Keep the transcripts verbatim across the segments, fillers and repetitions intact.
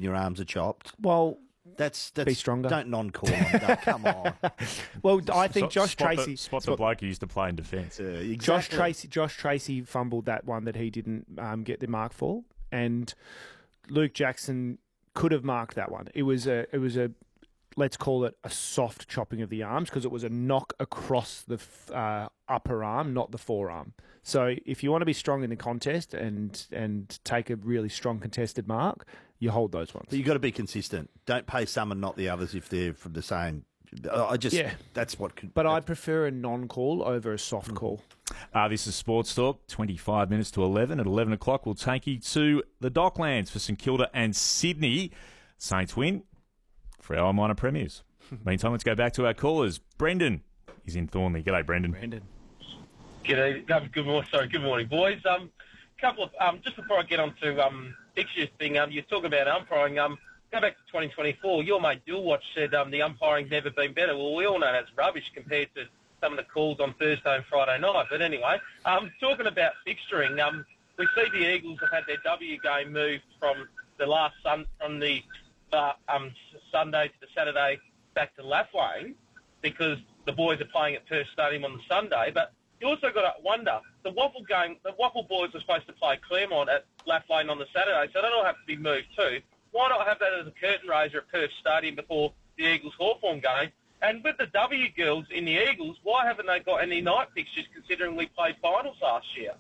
and your arms are chopped. Well, that's that's be stronger. Don't non-call on that. Come on. Well, I think So- Josh spot Tracy The, spot the bloke who used to play in defence. Uh, exactly. Josh Tracy. Josh Tracy fumbled that one that he didn't um, get the mark for, and Luke Jackson could have marked that one. It was a. It was a. Let's call it a soft chopping of the arms because it was a knock across the uh, upper arm, not the forearm. So if you want to be strong in the contest and and take a really strong contested mark, you hold those ones. But you've got to be consistent. Don't pay some and not the others if they're from the same. I just, Yeah. that's what could. But I'd prefer a non-call over a soft call. Uh, this is Sports Talk, twenty-five minutes to eleven. At eleven o'clock, we'll take you to the Docklands for St Kilda and Sydney. Saints win for our minor premiers. Meantime, let's go back to our callers. Brendan is in Thornley. G'day, Brendan. Brendan. G'day. Um, good morning. Sorry, good morning, boys. Um, couple of um, just before I get on to um, fixtures thing, um, you talk about umpiring. Um, go back to twenty twenty-four. Your mate Dillwatch said um, the umpiring's never been better. Well, we all know that's rubbish compared to some of the calls on Thursday and Friday night. But anyway, um, talking about fixturing, um, we see the Eagles have had their W game moved from the last sun from the uh, um, Sunday to the Saturday back to Laflane because the boys are playing at Perth Stadium on the Sunday. But you also got to wonder, the Waffle game, the Waffle boys were supposed to play Claremont at Laflane on the Saturday, so that'll have to be moved too. Why not have that as a curtain raiser at Perth Stadium before the Eagles-Hawthorn game? And with the W girls in the Eagles, why haven't they got any night fixtures considering we played finals last year?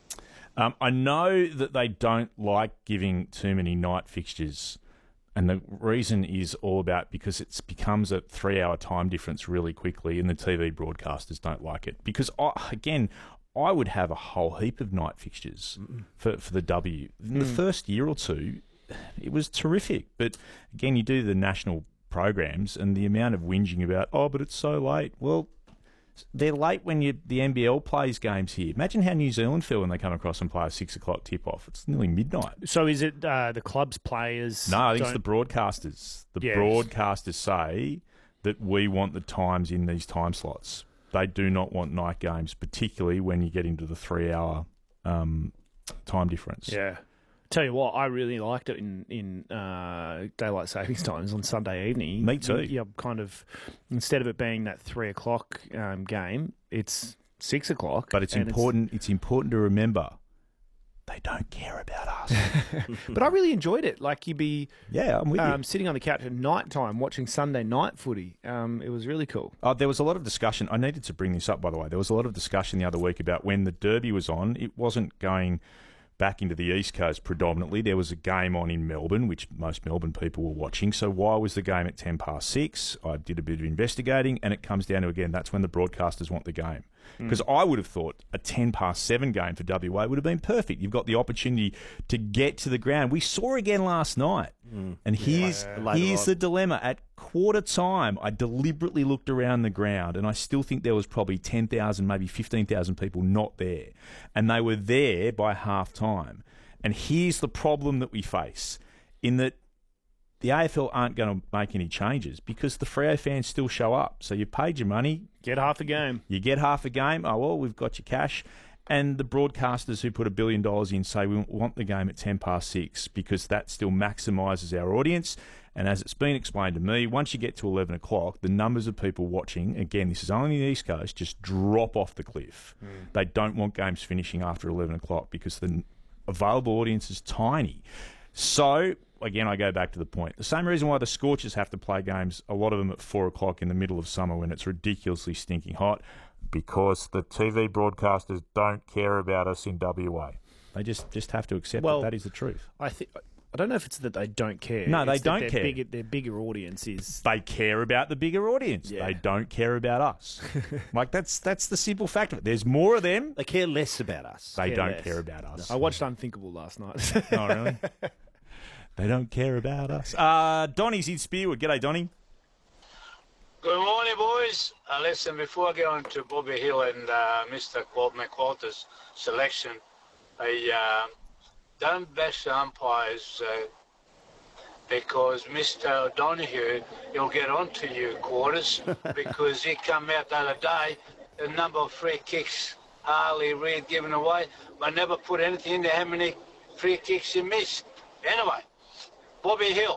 Um, I know that they don't like giving too many night fixtures. And the reason is all about because it becomes a three-hour time difference really quickly, and the T V broadcasters don't like it. Because, I, again, I would have a whole heap of night fixtures for, for the W. In the first year or two, it was terrific. But, again, you do the national programs and the amount of whinging about, oh, but it's so late. Well, they're late when you, the N B L plays games here. Imagine how New Zealand feel when they come across and play a six o'clock tip-off. It's nearly midnight. So is it uh, the club's players? No, I think it's don't- the broadcasters. The Yes. broadcasters say that we want the times in these time slots. They do not want night games, particularly when you get into the three-hour um, time difference. Yeah. Tell you what, I really liked it in in uh, daylight savings times on Sunday evening. Me too. Yeah, kind of. Instead of it being that three o'clock um, game, it's six o'clock. But it's and important. It's, important to remember they don't care about us. But I really enjoyed it. Like you'd be Yeah, I'm with um, you. sitting on the couch at night time watching Sunday night footy. Um, it was really cool. Oh, there was a lot of discussion. I needed to bring this up, by the way. There was a lot of discussion the other week about when the Derby was on. It wasn't going back into the East Coast predominantly. There was a game on in Melbourne, which most Melbourne people were watching. So why was the game at ten past six? I did a bit of investigating, and it comes down to, again, that's when the broadcasters want the game. Because I would have thought a ten past seven game for W A would have been perfect. You've got the opportunity to get to the ground. We saw again last night. And here's, Later here's on. the dilemma. At quarter time, I deliberately looked around the ground, and I still think there was probably ten thousand, maybe fifteen thousand people not there. And they were there by half time. And here's the problem that we face, in that the A F L aren't going to make any changes because the Freo fans still show up. So you paid your money, Get half a game. you get half a game. Oh, well, we've got your cash. And the broadcasters who put a billion dollars in say we want the game at ten past six because that still maximises our audience. And as it's been explained to me, once you get to eleven o'clock, the numbers of people watching, again, this is only the East Coast, just drop off the cliff. They don't want games finishing after eleven o'clock because the available audience is tiny. So, again, I go back to the point. The same reason why the Scorchers have to play games, a lot of them at four o'clock in the middle of summer when it's ridiculously stinking hot, because the T V broadcasters don't care about us in W A. They just, just have to accept Well, that that is the truth. I think. I don't know if it's that they don't care. No, they It's that don't their care. Bigger, their bigger audience is. They care about the bigger audience. Yeah. They don't care about us. Like, that's that's the simple fact of it. There's more of them. They care less about us. They Care don't less. care about us. I watched Unthinkable last night. Oh, really? They don't care about us. Uh, Donnie's in Spearwood. G'day, Donnie. Good morning, boys. Uh, listen, before I get on to Bobby Hill and uh, Mister Qualt McQualter's selection, I uh, don't bash the umpires uh, because Mister O'Donoghue, he'll get onto you, Quarters, because he come out the other day, the number of free kicks Harley Reid given away, but never put anything into how many free kicks he missed. Anyway, Bobby Hill.